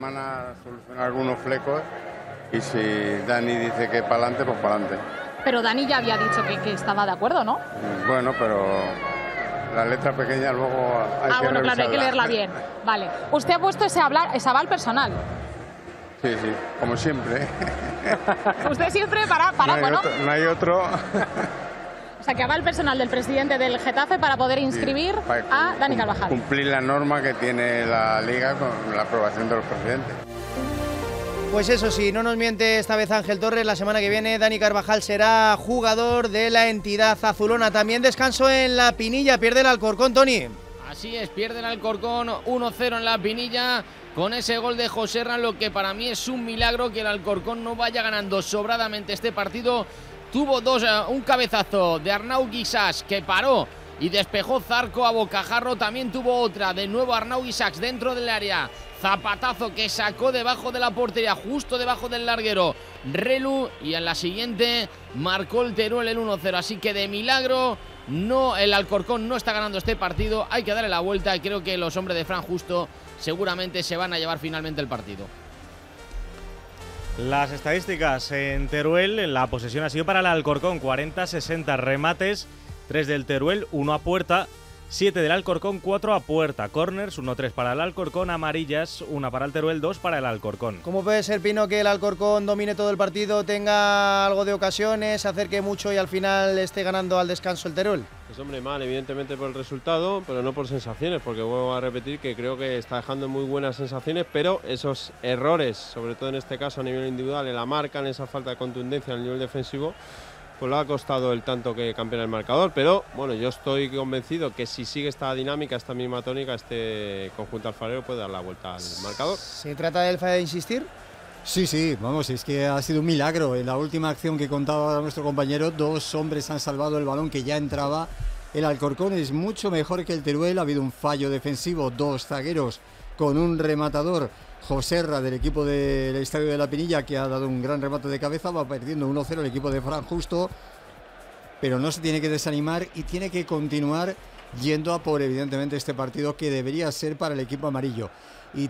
Van a solucionar algunos flecos y si Dani dice que para adelante, pues para adelante. Pero Dani ya había dicho que estaba de acuerdo, ¿no? Bueno, pero la letra pequeña luego hay que bueno, claro, hay que leerla bien. Vale. Usted ha puesto ese aval personal. Sí, como siempre. Usted siempre para no hay otro. O sea, que aval personal del presidente del Getafe para poder inscribir a Dani Carvajal. Cumplir la norma que tiene la Liga con la aprobación de los presidentes. Pues eso sí, no nos miente esta vez Ángel Torres, la semana que viene Dani Carvajal será jugador de la entidad azulona. También descanso en La Pinilla, pierde el Alcorcón, Tony. Así es, pierde el Alcorcón 1-0 en La Pinilla con ese gol de Joserra, lo que para mí es un milagro que el Alcorcón no vaya ganando sobradamente este partido. Tuvo un cabezazo de Arnau Guisás que paró y despejó Zarco a bocajarro. También tuvo otra, de nuevo Arnau Guisás dentro del área. Zapatazo que sacó debajo de la portería, justo debajo del larguero Relu. Y en la siguiente marcó el Teruel el 1-0. Así que de milagro el Alcorcón no está ganando este partido. Hay que darle la vuelta y creo que los hombres de Fran Justo seguramente se van a llevar finalmente el partido. Las estadísticas en Teruel, la posesión ha sido para el Alcorcón, 40-60 remates, 3 del Teruel, 1 a puerta, 7 del Alcorcón, 4 a puerta, corners, 1-3 para el Alcorcón, amarillas, 1 para el Teruel, 2 para el Alcorcón. ¿Cómo puede ser, Pino, que el Alcorcón domine todo el partido, tenga algo de ocasiones, acerque mucho y al final esté ganando al descanso el Teruel? Pues hombre, mal, evidentemente por el resultado, pero no por sensaciones, porque vuelvo a repetir que creo que está dejando muy buenas sensaciones, pero esos errores, sobre todo en este caso a nivel individual, en la marca, en esa falta de contundencia al nivel defensivo, pues le ha costado el tanto que campeona el marcador. Pero bueno, yo estoy convencido que si sigue esta dinámica, esta misma tónica, este conjunto alfarero puede dar la vuelta al marcador. ¿Se trata de él de insistir? Sí, vamos, es que ha sido un milagro. En la última acción que contaba nuestro compañero, 2 hombres han salvado el balón que ya entraba. El Alcorcón es mucho mejor que el Teruel, ha habido un fallo defensivo, 2 zagueros con un rematador, Joserra, del equipo del Estadio de La Pinilla, que ha dado un gran remate de cabeza, va perdiendo 1-0 el equipo de Fran Justo, pero no se tiene que desanimar y tiene que continuar yendo a por, evidentemente, este partido que debería ser para el equipo amarillo. Y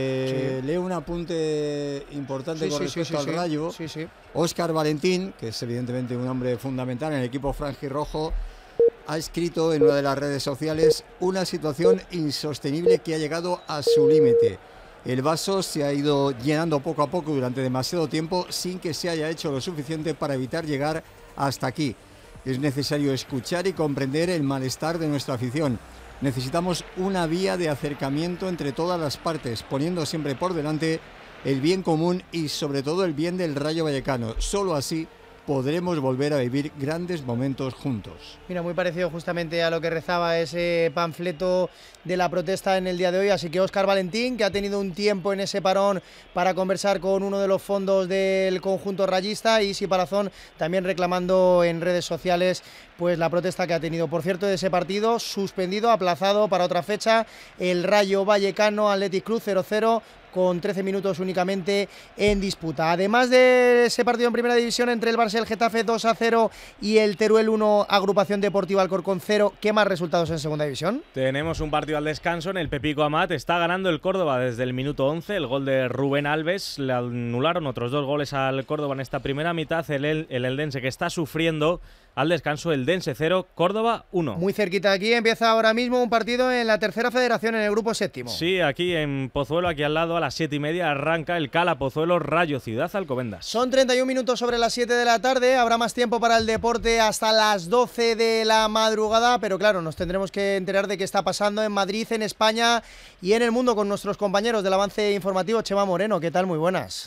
te leo un apunte importante con respecto al Rayo. Óscar Valentín, que es evidentemente un hombre fundamental en el equipo franjirrojo, ha escrito en una de las redes sociales una situación insostenible que ha llegado a su límite. El vaso se ha ido llenando poco a poco durante demasiado tiempo sin que se haya hecho lo suficiente para evitar llegar hasta aquí. Es necesario escuchar y comprender el malestar de nuestra afición. Necesitamos una vía de acercamiento entre todas las partes, poniendo siempre por delante el bien común y sobre todo el bien del Rayo Vallecano. Solo así podremos volver a vivir grandes momentos juntos. Mira, muy parecido justamente a lo que rezaba ese panfleto de la protesta en el día de hoy, así que Óscar Valentín, que ha tenido un tiempo en ese parón para conversar con uno de los fondos del conjunto rayista, y Isi Palazón también reclamando en redes sociales pues la protesta que ha tenido. Por cierto, de ese partido suspendido, aplazado para otra fecha, el Rayo Vallecano Athletic Club 0-0, con 13 minutos únicamente en disputa. Además de ese partido en primera división entre el Barça y el Getafe 2-0 y el Teruel 1, Agrupación Deportiva Alcorcón 0, ¿qué más resultados en segunda división? Tenemos un partido al descanso en el Pepico Amat. Está ganando el Córdoba desde el minuto 11, el gol de Rubén Alves. Le anularon otros 2 goles al Córdoba en esta primera mitad. El Eldense, que está sufriendo, al descanso el Dense 0, Córdoba 1. Muy cerquita de aquí, empieza ahora mismo un partido en la tercera federación, en el grupo séptimo. Sí, aquí en Pozuelo, aquí al lado, a las 7:30 arranca el Cala Pozuelo Rayo Ciudad Alcobendas. Son 31 minutos sobre las 7 de la tarde, habrá más tiempo para el deporte hasta las 12 de la madrugada, pero claro, nos tendremos que enterar de qué está pasando en Madrid, en España y en el mundo con nuestros compañeros del avance informativo. Chema Moreno, ¿qué tal? Muy buenas.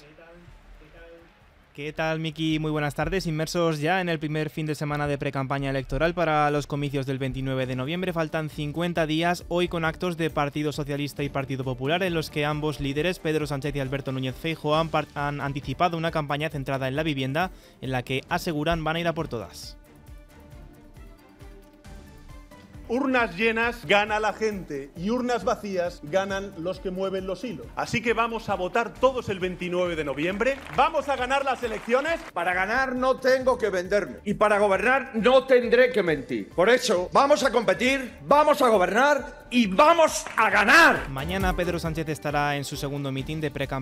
¿Qué tal, Miki? Muy buenas tardes. Inmersos ya en el primer fin de semana de precampaña electoral para los comicios del 29 de noviembre. Faltan 50 días, hoy con actos de Partido Socialista y Partido Popular, en los que ambos líderes, Pedro Sánchez y Alberto Núñez Feijóo, han anticipado una campaña centrada en la vivienda, en la que aseguran van a ir a por todas. Urnas llenas gana la gente y urnas vacías ganan los que mueven los hilos. Así que vamos a votar todos el 29 de noviembre. Vamos a ganar las elecciones. Para ganar no tengo que venderme y para gobernar no tendré que mentir. Por eso vamos a competir, vamos a gobernar y vamos a ganar. Mañana Pedro Sánchez estará en su segundo mitin de precampaña